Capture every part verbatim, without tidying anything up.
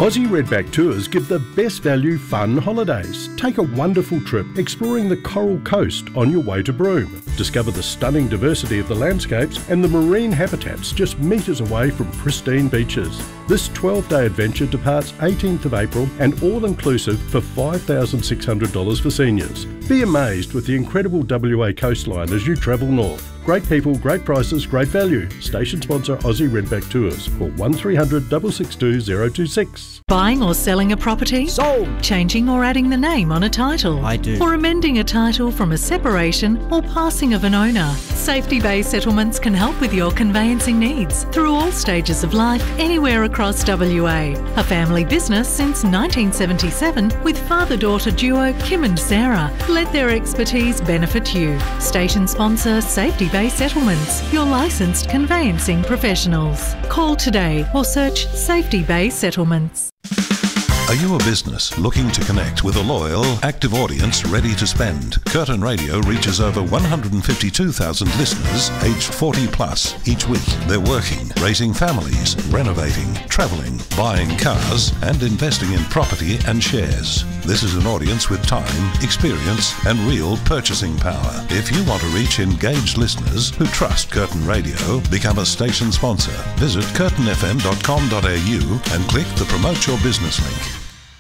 Aussie Redback Tours give the best value fun holidays. Take a wonderful trip exploring the Coral Coast on your way to Broome. Discover the stunning diversity of the landscapes and the marine habitats just metres away from pristine beaches. This twelve-day adventure departs eighteenth of April and all-inclusive for five thousand six hundred dollars for seniors. Be amazed with the incredible W A coastline as you travel north. Great people, great prices, great value. Station sponsor Aussie Redback Tours. Call one three hundred, six six two, zero two six. Buying or selling a property? Sold. Changing or adding the name on a title? I do. Or amending a title from a separation or passing of an owner? Safety Bay Settlements can help with your conveyancing needs through all stages of life, anywhere across W A. A family business since nineteen seventy-seven with father-daughter duo Kim and Sarah. Let their expertise benefit you. Station sponsor Safety Bay Settlements, your licensed conveyancing professionals. Call today or search Safety Bay Settlements. Are you a business looking to connect with a loyal, active audience ready to spend? Curtin Radio reaches over one hundred fifty-two thousand listeners aged forty plus each week. They're working, raising families, renovating, travelling, buying cars and investing in property and shares. This is an audience with time, experience and real purchasing power. If you want to reach engaged listeners who trust Curtin Radio, become a station sponsor. Visit curtin f m dot com dot a u and click the Promote Your Business link.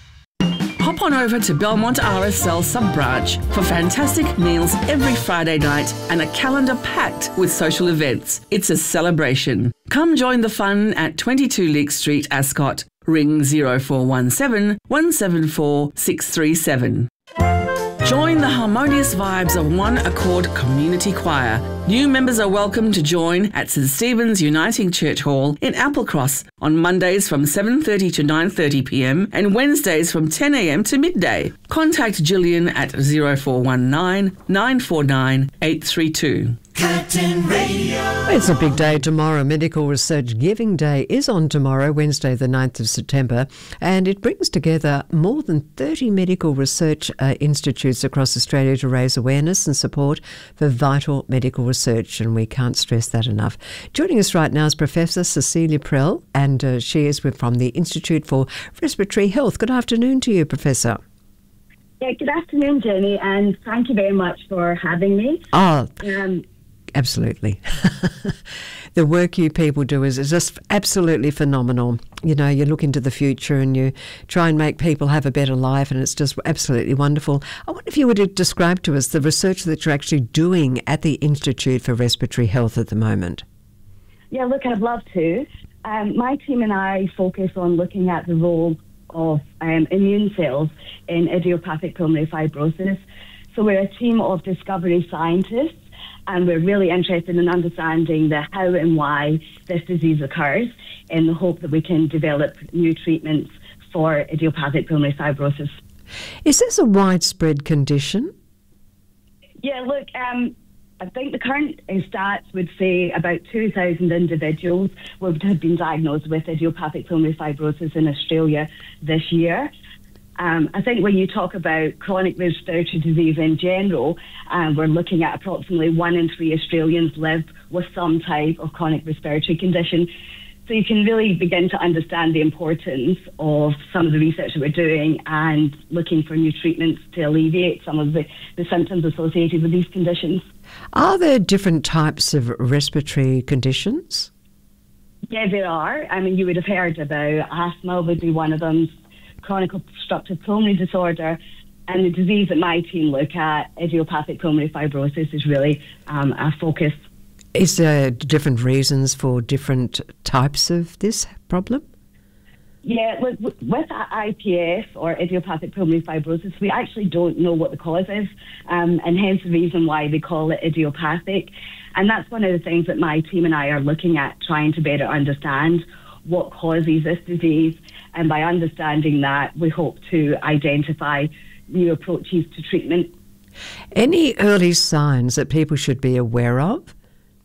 Hop on over to Belmont R S L sub-branch for fantastic meals every Friday night and a calendar packed with social events. It's a celebration. Come join the fun at twenty-two Leake Street, Ascot. Ring zero four one seven, one seven four, six three seven. Join the harmonious vibes of One Accord Community Choir. New members are welcome to join at St Stephen's Uniting Church Hall in Applecross on Mondays from seven thirty to nine thirty p m and Wednesdays from ten a m to midday. Contact Gillian at zero four one nine, nine four nine, eight three two. Curtin Radio. It's a big day tomorrow. Medical Research Giving Day is on tomorrow, Wednesday the ninth of September, and it brings together more than thirty medical research uh, institutes across Australia to raise awareness and support for vital medical research, and we can't stress that enough. Joining us right now is Professor Cecilia Prell, and uh, she is with, from the Institute for Respiratory Health. Good afternoon to you, Professor. Yeah, good afternoon, Jenny, and thank you very much for having me. Oh, um, absolutely. The work you people do is, is just absolutely phenomenal. You know, you look into the future and you try and make people have a better life, and it's just absolutely wonderful. I wonder if you were to describe to us the research that you're actually doing at the Institute for Respiratory Health at the moment. Yeah, look, I'd love to. Um, my team and I focus on looking at the role of um, immune cells in idiopathic pulmonary fibrosis. So we're a team of discovery scientists, and we're really interested in understanding the how and why this disease occurs in the hope that we can develop new treatments for idiopathic pulmonary fibrosis. Is this a widespread condition? Yeah, look, um, I think the current stats would say about two thousand individuals would have been diagnosed with idiopathic pulmonary fibrosis in Australia this year. Um, I think when you talk about chronic respiratory disease in general, um, we're looking at approximately one in three Australians live with some type of chronic respiratory condition. So you can really begin to understand the importance of some of the research that we're doing and looking for new treatments to alleviate some of the, the symptoms associated with these conditions. Are there different types of respiratory conditions? Yeah, there are. I mean, you would have heard about asthma would be one of them, chronic obstructive pulmonary disorder, and the disease that my team look at, idiopathic pulmonary fibrosis, is really um, our focus. Is there different reasons for different types of this problem? Yeah, with, with I P F or idiopathic pulmonary fibrosis, we actually don't know what the cause is, um, and hence the reason why they call it idiopathic. And that's one of the things that my team and I are looking at, trying to better understand what causes this disease. And by understanding that, we hope to identify new approaches to treatment. Any early signs that people should be aware of?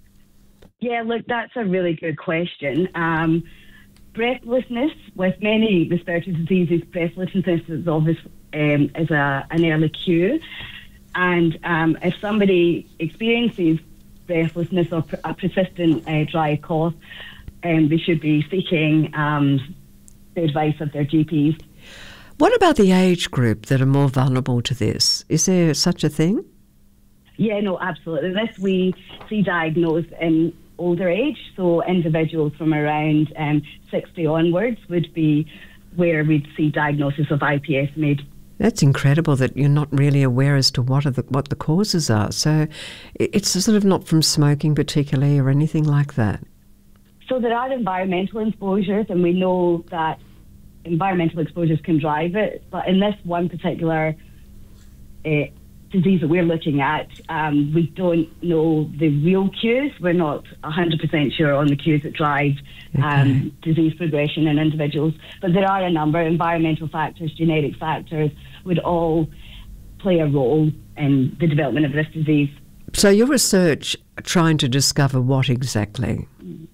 Yeah, look, that's a really good question. Um, breathlessness, with many respiratory diseases, breathlessness is obvious um, is a, an early cue. And um, if somebody experiences breathlessness or a persistent uh, dry cough, um, they should be seeking um, the advice of their G Ps. What about the age group that are more vulnerable to this? Is there such a thing? Yeah, no, absolutely. This we see diagnosed in older age, so individuals from around um, sixty onwards would be where we'd see diagnosis of I P S made. That's incredible that you're not really aware as to what are the, what the causes are. So it's sort of not from smoking particularly or anything like that. So there are environmental exposures, and we know that environmental exposures can drive it. But in this one particular uh, disease that we're looking at, um, we don't know the real cues. We're not one hundred percent sure on the cues that drive um, okay. disease progression in individuals. But there are a number. Environmental factors, genetic factors would all play a role in the development of this disease. So your research trying to discover what exactly?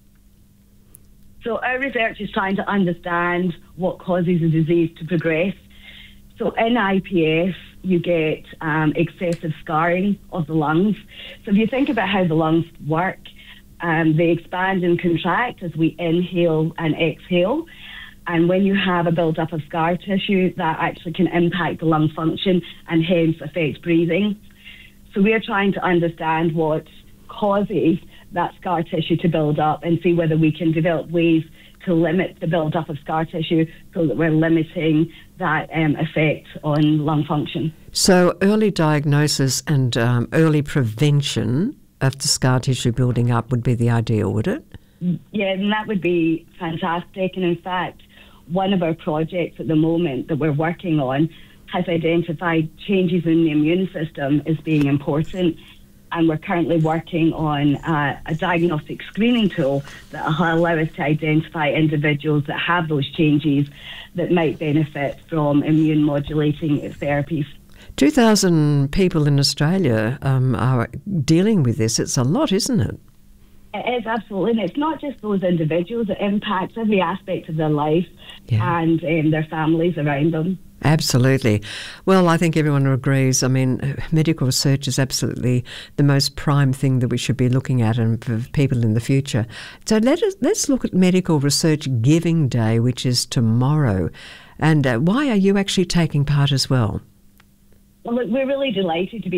So our research is trying to understand what causes a disease to progress. So in I P S, you get um, excessive scarring of the lungs. So if you think about how the lungs work, um, they expand and contract as we inhale and exhale. And when you have a build-up of scar tissue, that actually can impact the lung function and hence affect breathing. So we're trying to understand what causes that scar tissue to build up and see whether we can develop ways to limit the build-up of scar tissue so that we're limiting that um, effect on lung function. So early diagnosis and um, early prevention of the scar tissue building up would be the ideal, would it? Yeah, and that would be fantastic. And in fact, one of our projects at the moment that we're working on has identified changes in the immune system as being important. And we're currently working on uh, a diagnostic screening tool that will allow us to identify individuals that have those changes that might benefit from immune modulating therapies. two thousand people in Australia um, are dealing with this. It's a lot, isn't it? It is, absolutely. And it's not just those individuals. It impacts every aspect of their life yeah. and um, their families around them. Absolutely. Well, I think everyone agrees. I mean, medical research is absolutely the most prime thing that we should be looking at and for people in the future. So let us, let's look at Medical Research Giving Day, which is tomorrow. And uh, why are you actually taking part as well? Well, look, we're really delighted to be